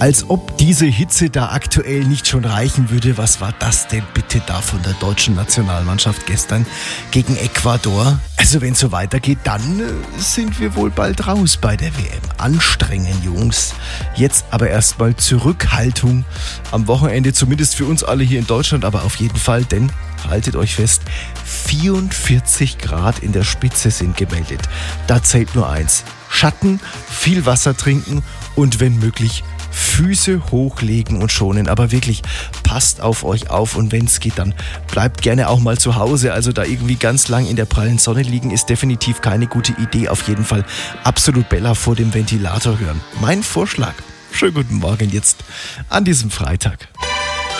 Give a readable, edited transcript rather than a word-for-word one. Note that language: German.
Als ob diese Hitze da aktuell nicht schon reichen würde. Was war das denn bitte da von der deutschen Nationalmannschaft gestern gegen Ecuador? Also wenn es so weitergeht, dann sind wir wohl bald raus bei der WM. Anstrengend, Jungs. Jetzt aber erstmal Zurückhaltung am Wochenende, zumindest für uns alle hier in Deutschland, aber auf jeden Fall, denn haltet euch fest, 44 Grad in der Spitze sind gemeldet. Da zählt nur eins: Schatten, viel Wasser trinken und wenn möglich Füße hochlegen und schonen. Aber wirklich, passt auf euch auf und wenn es geht, dann bleibt gerne auch mal zu Hause. Also da irgendwie ganz lang in der prallen Sonne liegen, ist definitiv keine gute Idee. Auf jeden Fall absolut Bella vor dem Ventilator hören. Mein Vorschlag. Schönen guten Morgen jetzt an diesem Freitag.